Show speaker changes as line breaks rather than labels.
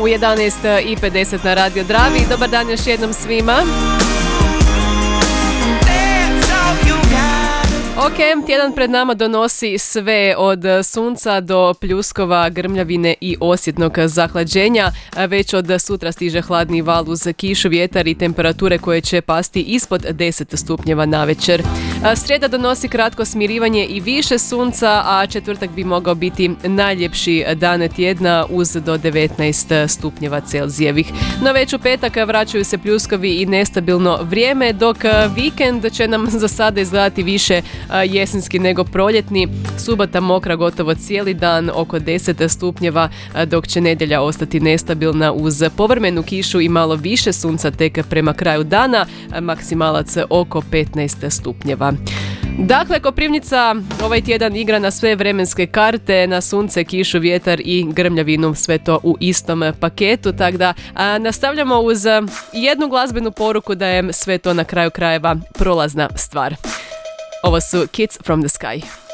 u 11:50 na Radio Dravi. Dobar dan još jednom svima. Ok, tjedan pred nama donosi sve od sunca do pljuskova, grmljavine i osjetnog zahlađenja. Već od sutra stiže hladni val uz kišu, vjetar i temperature koje će pasti ispod 10 stupnjeva navečer. Srijeda donosi kratko smirivanje i više sunca, a četvrtak bi mogao biti najljepši dan tjedna uz do 19 stupnjeva Celzijevih. No već u petak vraćaju se pljuskovi i nestabilno vrijeme, dok vikend će nam za sada izgledati više jesenski nego proljetni. Subota mokra gotovo cijeli dan, oko 10 stupnjeva, dok će nedjelja ostati nestabilna uz povremenu kišu i malo više sunca tek prema kraju dana, maksimalac oko 15 stupnjeva. Dakle, Koprivnica ovaj tjedan igra na sve vremenske karte, na sunce, kišu, vjetar i grmljavinu, sve to u istom paketu, tako da nastavljamo uz jednu glazbenu poruku da je sve to na kraju krajeva prolazna stvar. Ovo su Kids from the Sky.